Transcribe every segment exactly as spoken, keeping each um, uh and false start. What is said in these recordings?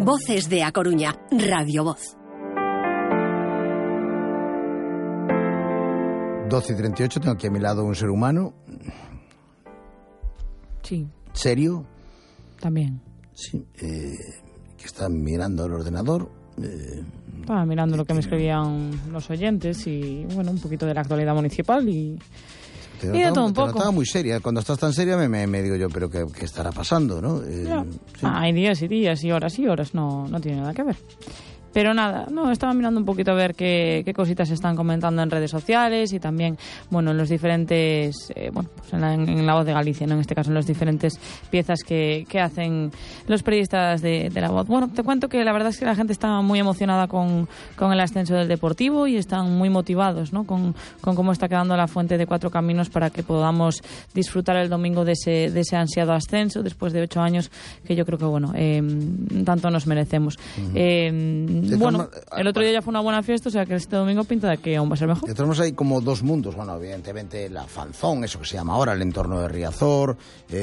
Voces de A Coruña, Radio Voz. doce y treinta y ocho, tengo aquí a mi lado un ser humano. Sí. ¿Serio? También. Sí. Eh, que está mirando el ordenador. Eh, Estaba mirando lo que me escribían los oyentes y, bueno, un poquito de la actualidad municipal y... Te y de notaba, todo un te poco. notaba muy seria. Cuando estás tan seria me, me, me digo yo, pero ¿qué, qué estará pasando, no? Eh, No. sí. Ah, hay días y días y horas y horas, no, no tiene nada que ver. Pero nada, no, estaba mirando un poquito a ver qué, qué cositas se están comentando en redes sociales y también, bueno, en los diferentes, eh, bueno, pues en la, en la Voz de Galicia, ¿no? En este caso en las diferentes piezas que, que hacen los periodistas de, de la Voz. Bueno, te cuento que la verdad es que la gente está muy emocionada con, con el ascenso del Deportivo y están muy motivados, ¿no? Con, con cómo está quedando la Fuente de Cuatro Caminos para que podamos disfrutar el domingo de ese, de ese ansiado ascenso después de ocho años que yo creo que, bueno, eh, tanto nos merecemos. Uh-huh. eh, Bueno, el otro día ya fue una buena fiesta, o sea que este domingo pinta de que aún va a ser mejor. Tenemos ahí como dos mundos. Bueno, evidentemente la Fanzón, eso que se llama ahora el entorno de Riazor,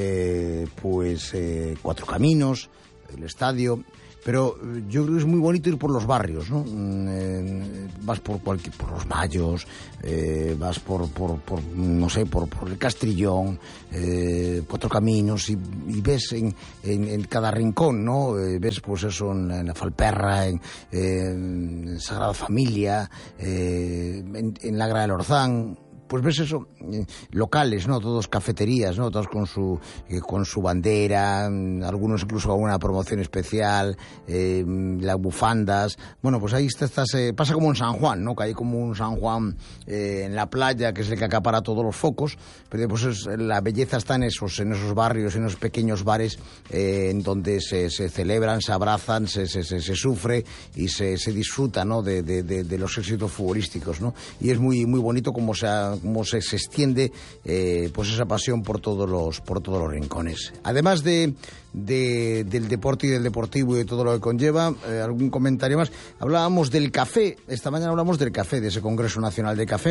eh, pues eh, Cuatro Caminos, el estadio. Pero yo creo que es muy bonito ir por los barrios, ¿no? Eh, vas por cualquier, por los Mayos, eh, vas por, por, por, no sé, por, por el Castrillón, eh, Cuatro Caminos, y, y ves en, en, en cada rincón, ¿no? Eh, ves pues eso en la, en la Falperra, en, eh, en Sagrada Familia, eh, en, en la Gra del Orzán. Pues ves eso, eh, locales, ¿no? Todos cafeterías, ¿no? Todos con su eh, con su bandera, algunos incluso con una promoción especial, eh, las bufandas. Bueno, pues ahí estás, eh, pasa como en San Juan, ¿no? Que hay como un San Juan eh, en la playa, que es el que acapara todos los focos, pero pues es, la belleza está en esos en esos barrios, en esos pequeños bares eh, en donde se, se celebran, se abrazan, se, se, se, se sufre y se, se disfruta, ¿no? De, de, de, de los éxitos futbolísticos, ¿no? Y es muy muy bonito como se ha cómo se, se extiende eh, pues esa pasión por todos los por todos los rincones. Además de, de del deporte y del deportivo y de todo lo que conlleva, eh, algún comentario más. Hablábamos del café, esta mañana hablamos del café, de ese Congreso Nacional de Café.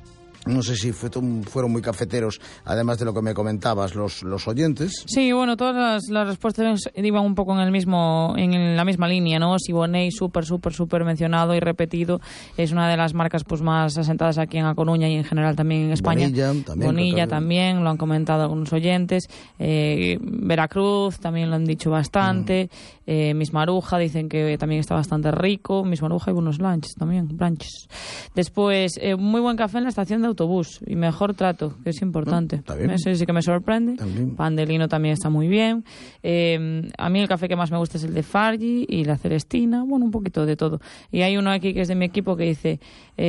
No sé si fue, fueron muy cafeteros, además de lo que me comentabas, los, los oyentes. Sí, bueno, todas las, las respuestas iban un poco en el mismo, en la misma línea, ¿no? Siboney, súper, súper, súper mencionado y repetido. Es una de las marcas pues más asentadas aquí en A Coruña y en general también en España. Bonilla también. Bonilla también, lo han comentado algunos oyentes. Eh, Veracruz también lo han dicho bastante. Mm. Eh, Miss Maruja dicen que también está bastante rico. Miss Maruja y buenos lunches también, brunches. Después, eh, muy buen café en la estación de autobús y mejor trato, que es importante. ¿No? Eso sí que me sorprende. También. Pan de lino también está muy bien. Eh, a mí el café que más me gusta es el de Fargi y la Celestina, bueno, un poquito de todo. Y hay uno aquí que es de mi equipo que dice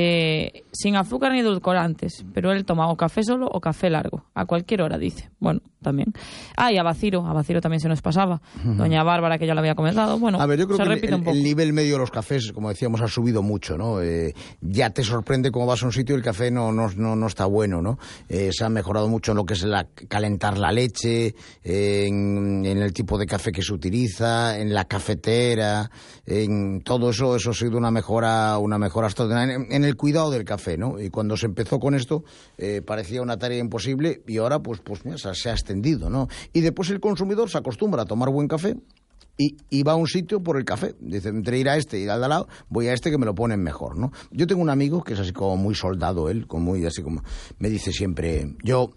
eh, sin azúcar ni edulcorantes, pero él toma o café solo o café largo, a cualquier hora, dice. Bueno, también. Ah, y a Baciro, a Baciro también se nos pasaba. Uh-huh. Doña Bárbara, que ya lo había comentado. Bueno, a ver, yo creo se que repite el, un poco. El nivel medio de los cafés, como decíamos, ha subido mucho, ¿no? Eh, ya te sorprende cómo vas a un sitio y el café no, no, no, no está bueno, ¿no? Eh, se ha mejorado mucho en lo que es la, calentar la leche, eh, en, en el tipo de café que se utiliza, en la cafetera, en todo eso, eso ha sido una mejora, una mejora extraordinaria en, en el cuidado del café, ¿no? Y cuando se empezó con esto, eh, parecía una tarea imposible y ahora, pues, pues mira, se ha extendido, ¿no? Y después el consumidor se acostumbra a tomar buen café y, y va a un sitio por el café. Dice, entre ir a este y ir al de lado, voy a este que me lo ponen mejor, ¿no? Yo tengo un amigo que es así como muy soldado él, como muy así como... Me dice siempre, yo...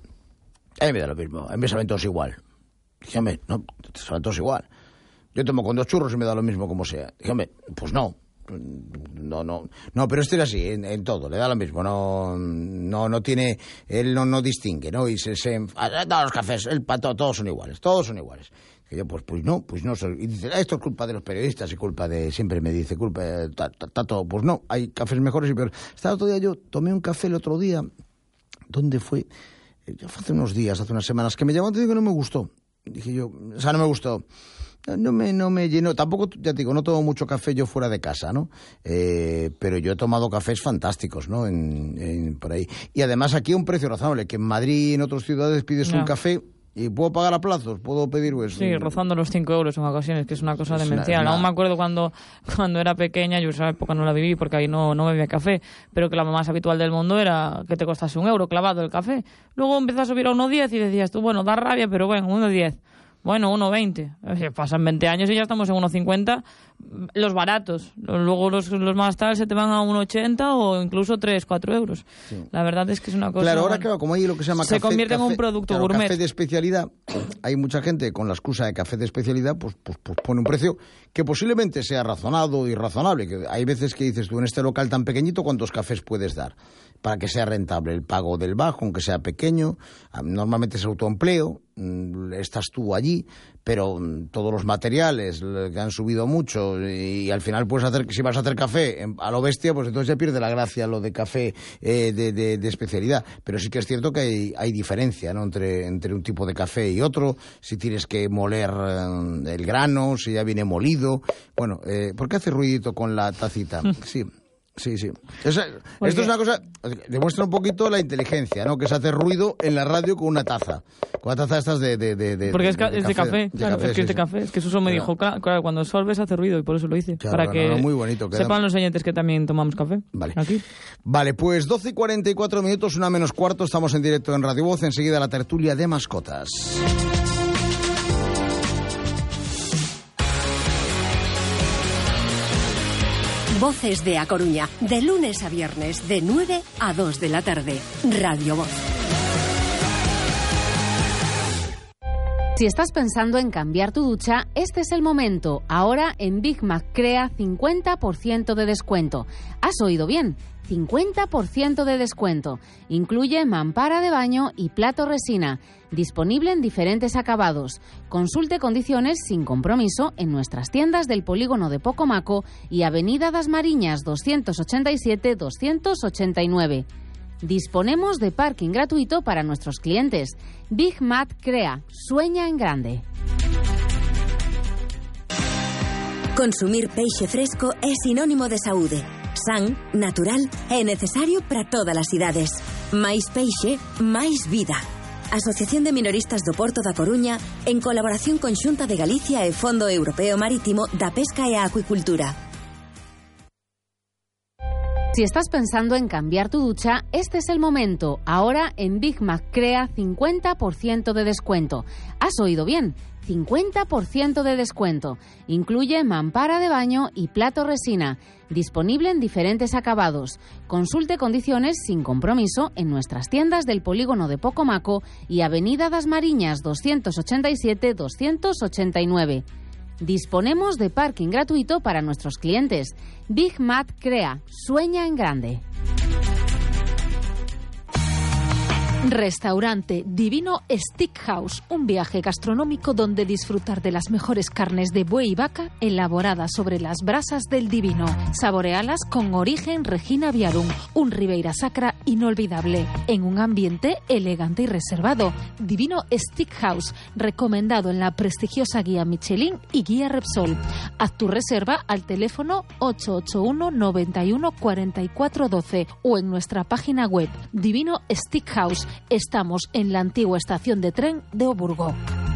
A mí me da lo mismo, a mí me saben todos igual. Dígame, no, te saben todos igual. Yo tomo con dos churros y me da lo mismo como sea. Dígame, pues no. No, no, no, pero este era así, en, en todo, le da lo mismo, no, no, no tiene, él no, no distingue, ¿no? Y se, se, da los cafés, el pato, todos son iguales, todos son iguales. Y yo, pues, pues no, pues no, y dice, esto es culpa de los periodistas y culpa de, siempre me dice, culpa de, ta, ta, ta, todo, pues no, hay cafés mejores y peores. Estaba otro día, yo tomé un café el otro día, ¿dónde fue? Yo fue hace unos días, hace unas semanas, que me llamó y digo que no me gustó. Dije yo, o sea, no me gustó. No me, no me llenó, tampoco, ya te digo, no tomo mucho café yo fuera de casa, ¿no? Eh, pero yo he tomado cafés fantásticos, ¿no? En, en, por ahí. Y además aquí a un precio razonable, que en Madrid y en otras ciudades pides no. un café y puedo pagar a plazos, puedo pedir pues, sí, rozando los cinco euros en ocasiones, que es una cosa demencial. Una... Aún me acuerdo cuando, cuando era pequeña, yo esa época no la viví porque ahí no, no bebía café, pero que la más habitual del mundo era que te costase un euro clavado el café. Luego empezó a subir a uno diez y decías tú, bueno, da rabia, pero bueno, uno diez. Bueno, uno veinte. Pasan veinte años y ya estamos en uno cincuenta. Los baratos. Luego los, los más tal se te van a uno ochenta o incluso tres, cuatro euros. Sí. La verdad es que es una cosa... Claro, ahora bueno, claro, como hay lo que se llama se café... convierte café, en un producto claro, gourmet. Café de especialidad. Hay mucha gente con la excusa de café de especialidad, pues, pues, pues pone un precio que posiblemente sea razonado y razonable. Que hay veces que dices tú, en este local tan pequeñito, ¿cuántos cafés puedes dar? Para que sea rentable el pago del bajo, aunque sea pequeño. Normalmente es autoempleo, estás tú allí, pero todos los materiales que han subido mucho y al final puedes hacer, si vas a hacer café a lo bestia, pues entonces ya pierde la gracia lo de café eh, de, de, de especialidad. Pero sí que es cierto que hay, hay diferencia, ¿no? entre, entre un tipo de café y otro, si tienes que moler eh, el grano, si ya viene molido. Bueno, eh, ¿por qué hace ruidito con la tacita? Sí. Sí, sí. Esa, esto es una cosa, demuestra un poquito la inteligencia, ¿no? Que se hace ruido en la radio con una taza. Con una taza estas de, de, de, de Porque es, de, de, es de café, de claro, café, es que sí, es de café. Es que Suso me claro. dijo, claro, claro, cuando solves hace ruido y por eso lo hice. Claro, para claro, que no, muy bonito, queda... sepan los oyentes que también tomamos café. Vale. Aquí. Vale, pues doce y cuarenta y cuatro minutos, una menos cuarto, estamos en directo en Radio Voz, enseguida la tertulia de mascotas. Voces de A Coruña, de lunes a viernes, de nueve a dos de la tarde. Radio Voz. Si estás pensando en cambiar tu ducha, este es el momento. Ahora en Big Mac Crea cincuenta por ciento de descuento. ¿Has oído bien? cincuenta por ciento de descuento. Incluye mampara de baño y plato resina. Disponible en diferentes acabados. Consulte condiciones sin compromiso en nuestras tiendas del polígono de Pocomaco y Avenida das Mariñas doscientos ochenta y siete doscientos ochenta y nueve. Disponemos de parking gratuito para nuestros clientes. Big Mac Crea. Sueña en grande. Consumir peixe fresco é sinónimo de saúde. San, natural e necesario para todas as idades. Máis peixe, máis vida. Asociación de Minoristas do Porto da Coruña, en colaboración con Xunta de Galicia e Fondo Europeo Marítimo da Pesca e a Acuicultura. Si estás pensando en cambiar tu ducha, este es el momento. Ahora en Big Mac Crea cincuenta por ciento de descuento. ¿Has oído bien? cincuenta por ciento de descuento. Incluye mampara de baño y plato resina. Disponible en diferentes acabados. Consulte condiciones sin compromiso en nuestras tiendas del polígono de Pocomaco y Avenida das Mariñas doscientos ochenta y siete doscientos ochenta y nueve. Disponemos de parking gratuito para nuestros clientes. Big Mac Crea. Sueña en grande. Restaurante Divino Steakhouse, un viaje gastronómico donde disfrutar de las mejores carnes de buey y vaca elaboradas sobre las brasas del Divino. Saborealas con origen Regina Viarum, un Ribeira Sacra inolvidable, en un ambiente elegante y reservado. Divino Steakhouse, recomendado en la prestigiosa guía Michelin y guía Repsol. Haz tu reserva al teléfono ocho ocho uno, noventa y uno, cuarenta y cuatro doce o en nuestra página web Divino Steakhouse. Estamos en la antigua estación de tren de Oburgo.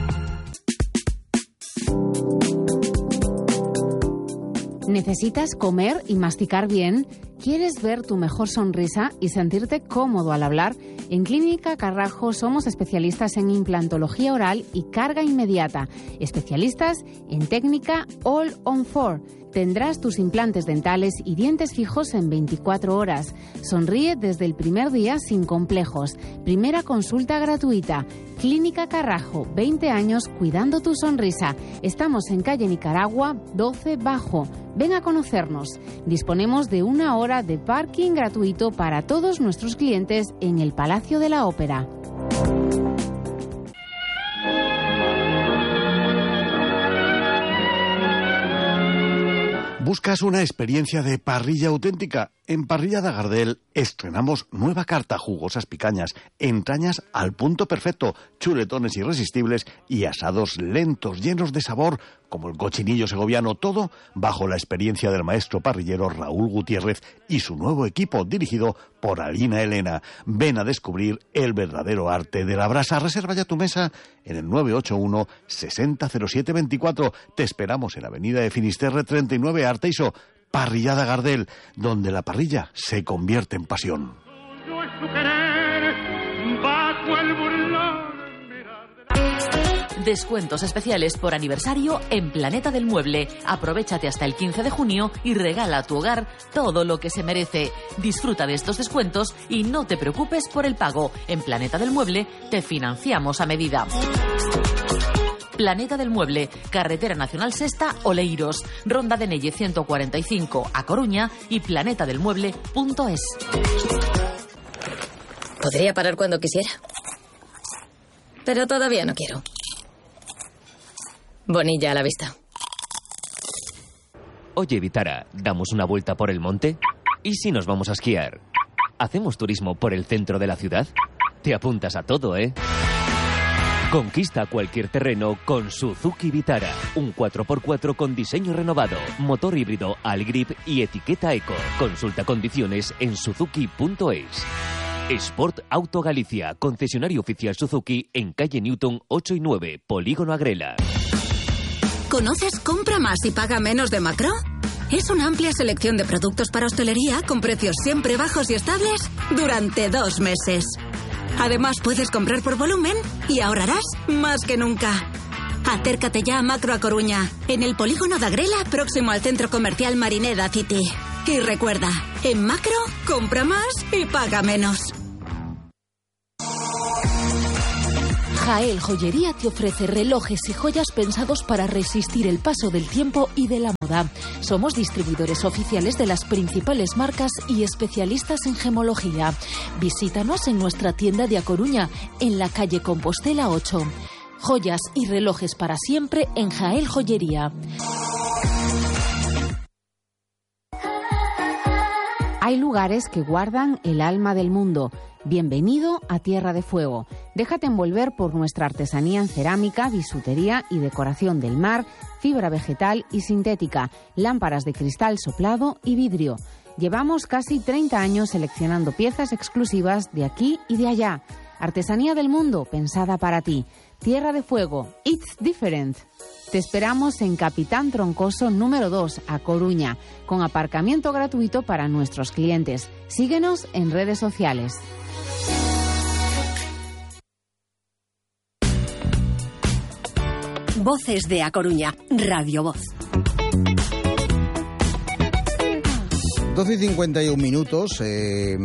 ¿Necesitas comer y masticar bien? ¿Quieres ver tu mejor sonrisa y sentirte cómodo al hablar? En Clínica Carrajo somos especialistas en implantología oral y carga inmediata. Especialistas en técnica All on Four. Tendrás tus implantes dentales y dientes fijos en veinticuatro horas. Sonríe desde el primer día sin complejos. Primera consulta gratuita. Clínica Carrajo, veinte años cuidando tu sonrisa. Estamos en calle Nicaragua, doce Bajo. Ven a conocernos. Disponemos de una hora de parking gratuito para todos nuestros clientes en el Palacio de la Ópera. ¿Buscas una experiencia de parrilla auténtica? En Parrillada Gardel estrenamos nueva carta, jugosas picañas, entrañas al punto perfecto, chuletones irresistibles y asados lentos, llenos de sabor, como el cochinillo segoviano, todo bajo la experiencia del maestro parrillero Raúl Gutiérrez y su nuevo equipo dirigido por Alina Elena. Ven a descubrir el verdadero arte de la brasa. Reserva ya tu mesa en el nueve ocho uno, sesenta cero siete veinticuatro. Te esperamos en la avenida de Finisterre treinta y nueve, Arteiso. Parrillada Gardel, donde la parrilla se convierte en pasión. Descuentos especiales por aniversario en Planeta del Mueble. Aprovéchate hasta el quince de junio y regala a tu hogar todo lo que se merece. Disfruta de estos descuentos y no te preocupes por el pago. En Planeta del Mueble te financiamos a medida. Planeta del Mueble, Carretera Nacional Sexta, Oleiros, Ronda de Nelle ciento cuarenta y cinco, A Coruña y planeta del mueble punto es. Podría parar cuando quisiera, pero todavía no quiero. Bonilla a la vista. Oye, Vitara, ¿damos una vuelta por el monte? ¿Y si nos vamos a esquiar? ¿Hacemos turismo por el centro de la ciudad? Te apuntas a todo, ¿eh? Conquista cualquier terreno con Suzuki Vitara. Un cuatro por cuatro con diseño renovado, motor híbrido Allgrip y etiqueta Eco. Consulta condiciones en suzuki punto es. Sport Auto Galicia, concesionario oficial Suzuki en calle Newton ocho y nueve, Polígono Agrela. ¿Conoces Compra Más y Paga Menos de Macro? Es una amplia selección de productos para hostelería con precios siempre bajos y estables durante dos meses. Además, puedes comprar por volumen y ahorrarás más que nunca. Acércate ya a Macro a Coruña, en el polígono de Agrela, próximo al centro comercial Marineda City. Y recuerda, en Macro, compra más y paga menos. Jael Joyería te ofrece relojes y joyas pensados para resistir el paso del tiempo y de la moda. Somos distribuidores oficiales de las principales marcas y especialistas en gemología. Visítanos en nuestra tienda de A Coruña, en la calle Compostela ocho. Joyas y relojes para siempre en Jael Joyería. Hay lugares que guardan el alma del mundo. Bienvenido a Tierra de Fuego. Déjate envolver por nuestra artesanía en cerámica, bisutería y decoración del mar, fibra vegetal y sintética, lámparas de cristal soplado y vidrio. Llevamos casi treinta años seleccionando piezas exclusivas de aquí y de allá. Artesanía del mundo pensada para ti. Tierra de Fuego. It's different. Te esperamos en Capitán Troncoso número dos, A Coruña, con aparcamiento gratuito para nuestros clientes. Síguenos en redes sociales. Voces de A Coruña, Radio Voz. doce y cincuenta y un minutos. Eh,